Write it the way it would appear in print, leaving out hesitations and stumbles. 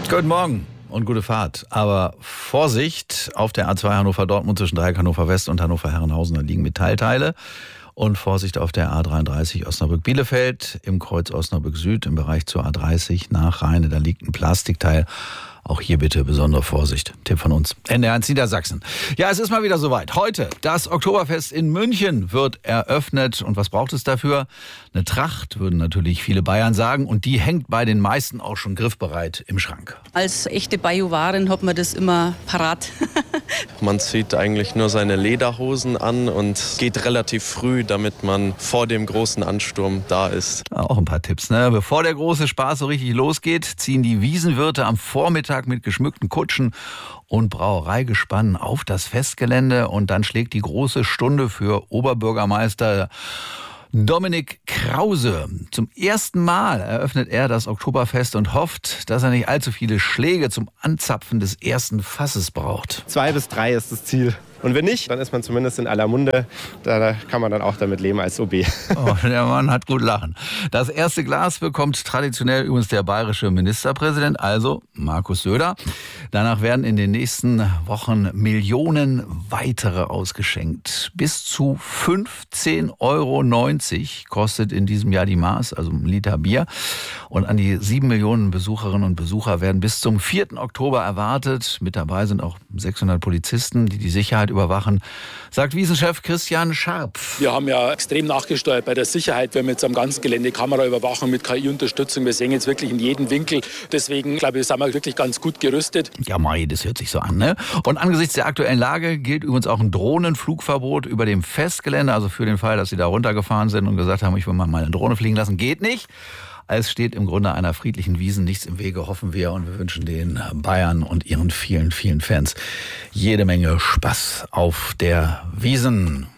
Guten Morgen und gute Fahrt. Aber Vorsicht, auf der A2 Hannover-Dortmund zwischen Dreieck Hannover West und Hannover-Herrenhausen, da liegen Metallteile. Und Vorsicht auf der A33 Osnabrück-Bielefeld, im Kreuz Osnabrück-Süd, im Bereich zur A30 nach Rheine, da liegt ein Plastikteil. Auch hier bitte besondere Vorsicht. Tipp von uns. NDR1 Niedersachsen. Ja, es ist mal wieder soweit. Heute, das Oktoberfest in München wird eröffnet. Und was braucht es dafür? Eine Tracht, würden natürlich viele Bayern sagen. Und die hängt bei den meisten auch schon griffbereit im Schrank. Als echte Bajuwarin hat man das immer parat. Man zieht eigentlich nur seine Lederhosen an und geht relativ früh, damit man vor dem großen Ansturm da ist. Auch ein paar Tipps, ne? Bevor der große Spaß so richtig losgeht, ziehen die Wiesenwirte am Vormittag mit geschmückten Kutschen und Brauereigespannen auf das Festgelände. Und dann schlägt die große Stunde für Oberbürgermeister Dominik Krause. Zum ersten Mal eröffnet er das Oktoberfest und hofft, dass er nicht allzu viele Schläge zum Anzapfen des ersten Fasses braucht. 2 bis 3 ist das Ziel. Und wenn nicht, dann ist man zumindest in aller Munde. Da kann man dann auch damit leben als OB. Oh, der Mann hat gut lachen. Das erste Glas bekommt traditionell übrigens der bayerische Ministerpräsident, also Markus Söder. Danach werden in den nächsten Wochen Millionen weitere ausgeschenkt. Bis zu 15,90 € kostet in diesem Jahr die Maß, also ein Liter Bier. Und an die 7 Millionen Besucherinnen und Besucher werden bis zum 4. Oktober erwartet. Mit dabei sind auch 600 Polizisten, die die Sicherheit überwachen, sagt Wiesenchef Christian Scharpf. Wir haben ja extrem nachgesteuert bei der Sicherheit. Wir haben jetzt am ganzen Gelände Kameraüberwachung mit KI-Unterstützung. Wir sehen jetzt wirklich in jedem Winkel. Deswegen, glaube ich, sind wir wirklich ganz gut gerüstet. Ja, Mai, das hört sich so an, ne? Und angesichts der aktuellen Lage gilt übrigens auch ein Drohnenflugverbot über dem Festgelände. Also für den Fall, dass Sie da runtergefahren sind und gesagt haben, ich will mal eine Drohne fliegen lassen, geht nicht. Es steht im Grunde einer friedlichen Wiesn nichts im Wege, hoffen wir. Und wir wünschen den Bayern und ihren vielen, vielen Fans jede Menge Spaß auf der Wiesn.